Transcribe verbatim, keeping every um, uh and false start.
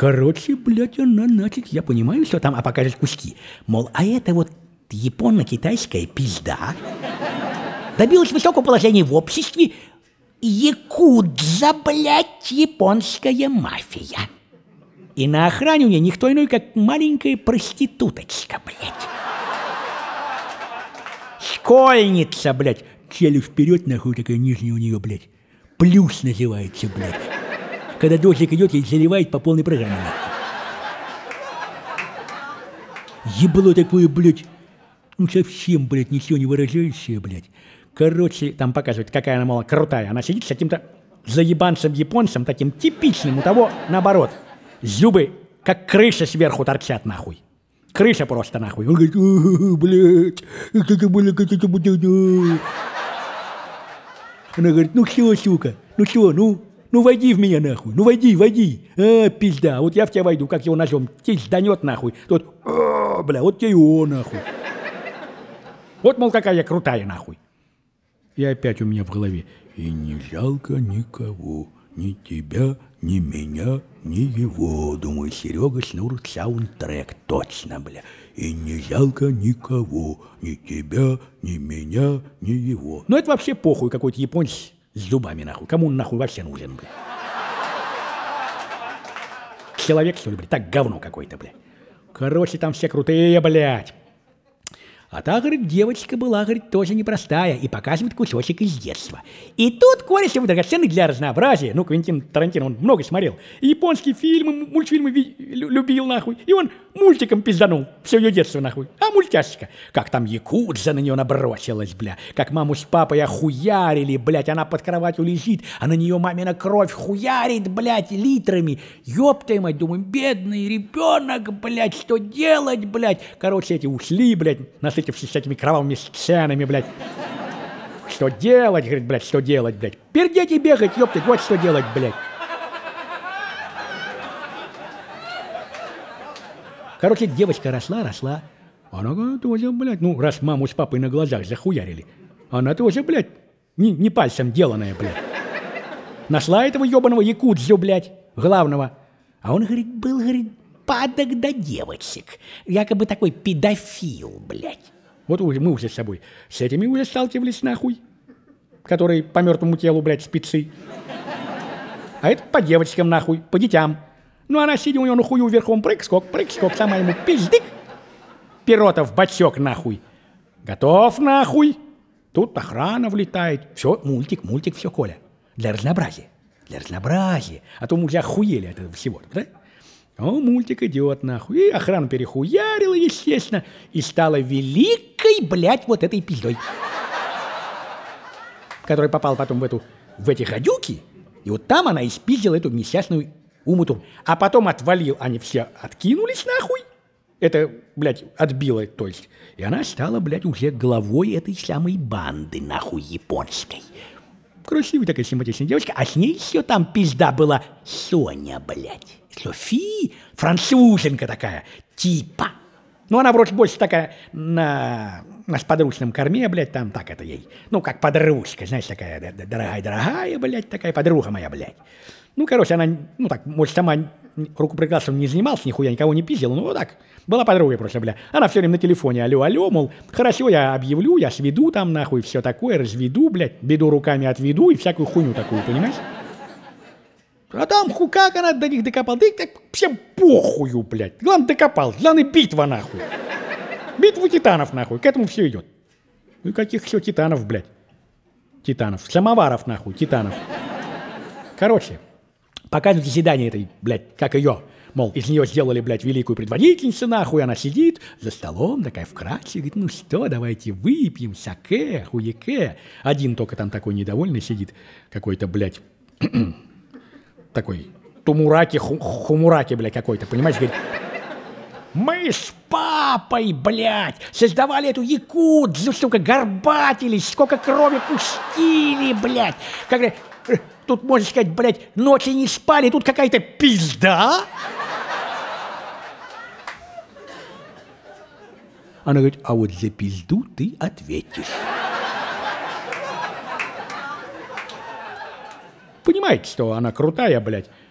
Короче, блядь, она, значит, я понимаю, что там, а покажет куски. Мол, а это вот японо-китайская пизда добилась высокого положения в обществе. Якудза, блядь, японская мафия. И на охране у нее никто иной, как маленькая проституточка, блядь. Школьница, блядь. Челюсть вперед, нахуй, такая нижняя у нее, блядь. Плюс называется, блядь. Когда дождик идет, ей заливает по полной программе, нахуй. Ебло такое, блядь. Ну, совсем, блядь, ничего не выражающее, блядь. Короче, там показывают, какая она, мало, крутая. Она сидит с каким-то заебанцем-японцем, таким типичным, у того, наоборот. Зубы, как крыша сверху торчат, нахуй. Крыша просто, нахуй. Он говорит, блядь, это было как-то... Она говорит, ну что, сука, ну что, ну, ну войди в меня, нахуй, ну войди, войди. А, пизда, вот я в тебя войду, как его ножом, тебе сданет, нахуй. Тот, бля, вот тебе его, нахуй. Вот, мол, какая я крутая, нахуй. И опять у меня в голове. И не жалко никого, ни тебя, ни меня, ни его. Думаю, Серега Шнур саундтрек, точно, бля. И не жалко никого, ни тебя, ни меня, ни его. Ну это вообще похуй, какой-то японец с зубами, нахуй. Кому он нахуй вообще нужен, бля? Человек, что ли, бля? Так говно какой-то, бля. Короче, там все крутые, блядь. А та, говорит, девочка была, говорит, тоже непростая, и показывает кусочек из детства. И тут Корешев, драгоценный для разнообразия, ну, Квентин Тарантино, он много смотрел, японские фильмы, мультфильмы ви- любил, нахуй, и он мультиком пизданул все ее детство, нахуй. А мультяшечка, как там якудза на нее набросилась, бля, как маму с папой охуярили, блядь, она под кроватью лежит, а на нее мамина кровь хуярит, блядь, литрами. Ёпта мать, думаю, бедный ребенок, блядь, что делать, блядь. Короче, эти ушли, блядь, насытившись с этими кровавыми сценами, блядь. Что делать, говорит, блядь, что делать, блядь. Пердеть и бегать, ёпта, вот что делать, блядь. Короче, девочка росла, росла. Она тоже, блядь, ну, раз маму с папой на глазах захуярили, она тоже, блядь, не, не пальцем деланная, блядь. Нашла этого ебаного якудзу, блядь, главного. А он, говорит, был, говорит, падок до девочек. Якобы такой педофил, блядь. Вот мы уже с собой с этими уже сталкивались, нахуй. Которые по мертвому телу, блядь, спецы. А это по девочкам, нахуй, по детям. Ну, она, сидя у него на хую верхом, прыг-скок, прыг-скок, сама ему пиздык. Пирота в бачок, нахуй. Готов, нахуй. Тут охрана влетает. Все, мультик, мультик, все, Коля. Для разнообразия. Для разнообразия. А то мы уже охуели от этого всего, да? О, мультик идет, нахуй. И охрану перехуярила, естественно. И стала великой, блядь, вот этой пиздой. Который попал потом в эту, в эти гадюки. И вот там она испиздила эту несчастную умуту. А потом отвалил, они все откинулись, нахуй. Это, блядь, отбило, то есть. И она стала, блядь, уже главой этой самой банды, нахуй, японской. Красивая такая симпатичная девочка, а с ней все там пизда была Соня, блядь. Софи, француженка такая, типа. Ну, она вроде больше такая на, на сподручном корме, блядь, там так это ей. Ну, как подружка, знаешь, такая дорогая-дорогая, блядь, такая подруга моя, блядь. Ну, короче, она, ну, так, может, сама рукоприкладством не занималась, нихуя никого не пиздила, ну, вот так, была подругой просто, бля. Она все время на телефоне, алло-алло, мол, хорошо, я объявлю, я сведу там, нахуй, все такое, разведу, блядь, беду руками отведу и всякую хуйню такую, понимаешь? А там, ху, как она до них докопал, да их так всем похую, блядь. Главное, докопал, главное, битва, нахуй. Битва титанов, нахуй, к этому все идет. Ну, каких все титанов, блядь? Титанов, самоваров, нахуй, титанов. Короче, показывают заседание этой, блядь, как ее, мол, из нее сделали, блядь, великую предводительницу, нахуй, она сидит за столом, такая вкратчивая, говорит, ну что, давайте выпьем, саке, хуяке. Один только там такой недовольный сидит, какой-то, блядь, такой тумураки, ху- хумураки, блядь, какой-то, понимаешь, говорит, мы с папой, блядь, создавали эту якудзу, сука, горбатились, сколько крови пустили, блядь, как говорят, тут, можно сказать, блядь, ночи не спали, тут какая-то пизда. Она говорит, а вот за пизду ты ответишь. Понимаете, что она крутая, блядь.